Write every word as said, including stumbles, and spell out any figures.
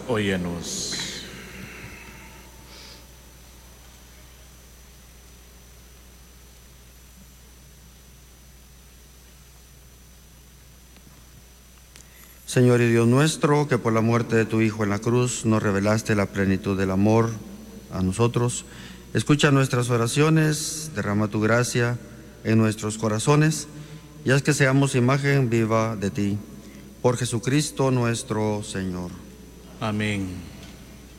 óyenos. Señor y Dios nuestro, que por la muerte de tu Hijo en la cruz nos revelaste la plenitud del amor a nosotros, escucha nuestras oraciones, derrama tu gracia en nuestros corazones y haz que seamos imagen viva de ti. Por Jesucristo nuestro Señor. Amén.